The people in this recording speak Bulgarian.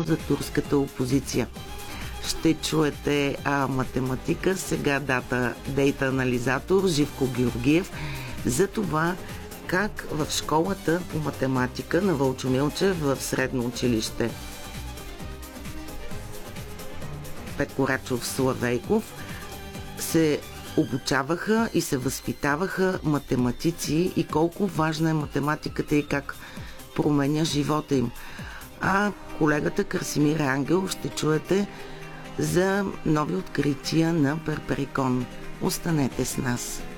специално за турската опозиция. Ще чуете математика, сега дейта анализатор Живко Георгиев за това как в школата по математика на Вълчо Милчев в средно училище Петко Рачов Славейков се обучаваха и се възпитаваха математици и колко важна е математиката и как променя живота им. А колегата Красимир Ангел ще чуете за нови открития на Перперикон. Останете с нас!